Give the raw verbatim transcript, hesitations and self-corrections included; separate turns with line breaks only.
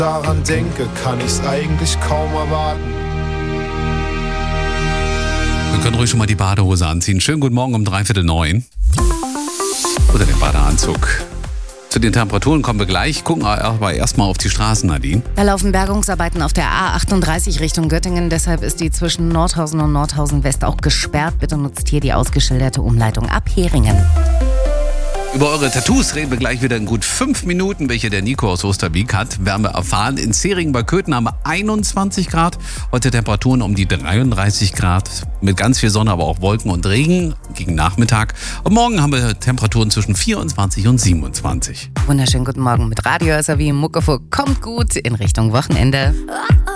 daran denke, kann ich's eigentlich kaum erwarten.
Wir können ruhig schon mal die Badehose anziehen. Schönen guten Morgen um dreiviertel neun. Oder den Badeanzug. Zu den Temperaturen kommen wir gleich. Gucken aber erstmal auf die Straßen, Nadine.
Da laufen Bergungsarbeiten auf der A achtunddreißig Richtung Göttingen. Deshalb ist die zwischen Nordhausen und Nordhausen West auch gesperrt. Bitte nutzt hier die ausgeschilderte Umleitung ab Heringen.
Über eure Tattoos reden wir gleich wieder in gut fünf Minuten, welche der Nico aus Osterwieck hat. Werden wir erfahren. In Zeringen bei Köthen haben wir einundzwanzig Grad. Heute Temperaturen um die dreiunddreißig Grad. Mit ganz viel Sonne, aber auch Wolken und Regen gegen Nachmittag. Und morgen haben wir Temperaturen zwischen vierundzwanzig und siebenundzwanzig.
Wunderschönen guten Morgen mit Radio S A W. Muckefuck kommt gut in Richtung Wochenende.